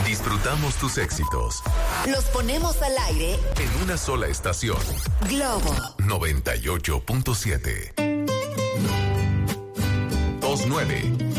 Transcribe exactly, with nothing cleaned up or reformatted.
Disfrutamos tus éxitos. Los ponemos al aire en una sola estación. Globo noventa y ocho punto siete. dos nueve